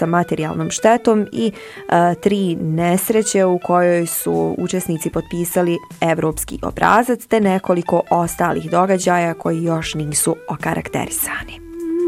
sa materijalnom štetom i 3 nesreće u kojoj su učesnici potpisali evropski obrazac te nekoliko ostalih događaja koji još nisu okarakterisani.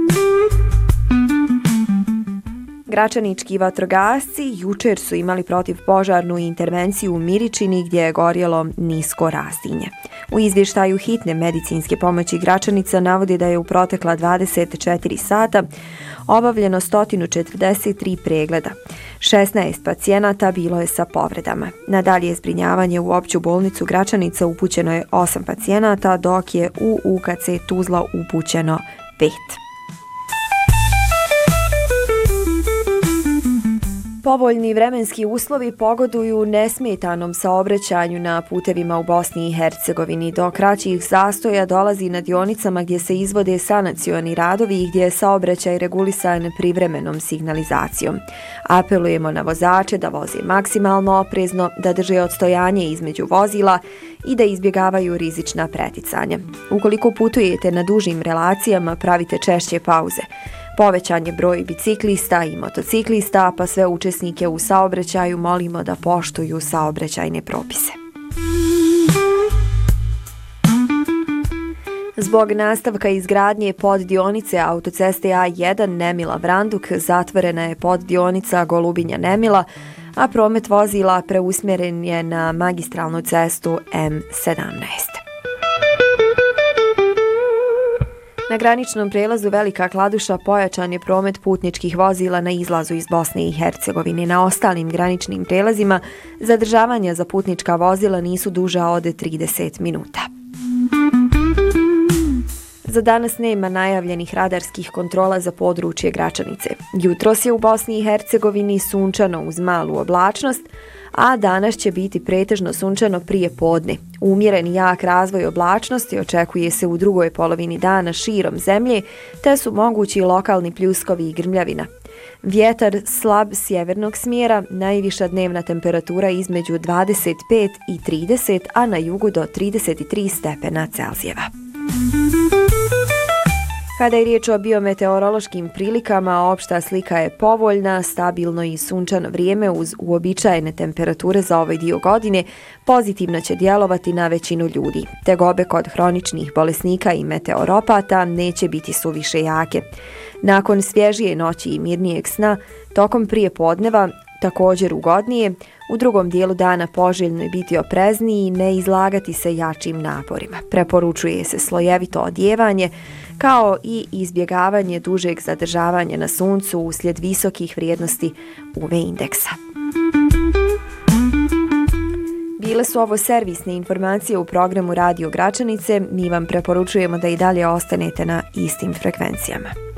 Gračanički vatrogasci jučer su imali protivpožarnu intervenciju u Miričini gdje je gorjelo nisko rastinje. U izvještaju hitne medicinske pomoći Gračanica navodi da je u protekla 24 sata obavljeno 143 pregleda. 16 pacijenata bilo je sa povredama. Na dalje zbrinjavanje u opću bolnicu Gračanica upućeno je 8 pacijenata, dok je u UKC Tuzla upućeno 5. Povoljni vremenski uslovi pogoduju nesmetanom saobraćanju na putevima u Bosni i Hercegovini. Do kraćih zastoja dolazi na dionicama gdje se izvode sanacioni radovi i gdje je saobraćaj regulisan privremenom signalizacijom. Apelujemo na vozače da voze maksimalno oprezno, da drže odstojanje između vozila i da izbjegavaju rizična preticanja. Ukoliko putujete na dužim relacijama, pravite češće pauze. Povećan je broj biciklista i motociklista, pa sve učesnike u saobraćaju molimo da poštuju saobraćajne propise. Zbog nastavka izgradnje poddionice autoceste A1 Nemila-Vranduk zatvorena je poddionica Golubinja-Nemila, a promet vozila preusmjeren je na magistralnu cestu M17. Na graničnom prelazu Velika Kladuša pojačan je promet putničkih vozila na izlazu iz Bosne i Hercegovine. Na ostalim graničnim prelazima zadržavanja za putnička vozila nisu duža od 30 minuta. Za danas nema najavljenih radarskih kontrola za područje Gračanice. Jutros je u Bosni i Hercegovini sunčano uz malu oblačnost, a danas će biti pretežno sunčano prije podne. Umjeren i jak razvoj oblačnosti očekuje se u drugoj polovini dana širom zemlje, te su mogući lokalni pljuskovi i grmljavina. Vjetar slab sjevernog smjera, najviša dnevna temperatura između 25 i 30, a na jugu do 33 stepena Celzijeva. Kada je riječ o biometeorološkim prilikama, opšta slika je povoljna, stabilno i sunčano vrijeme uz uobičajene temperature za ovaj dio godine pozitivno će djelovati na većinu ljudi. Tegobe kod hroničnih bolesnika i meteoropata neće biti suviše jake. Nakon svježije noći i mirnijeg sna, tokom prije podneva, također ugodnije, u drugom dijelu dana poželjno je biti oprezniji i ne izlagati se jačim naporima. Preporučuje se slojevito odjevanje, kao i izbjegavanje dužeg zadržavanja na suncu uslijed visokih vrijednosti UV indeksa. Bile su ovo servisne informacije u programu Radio Gračanice. Mi vam preporučujemo da i dalje ostanete na istim frekvencijama.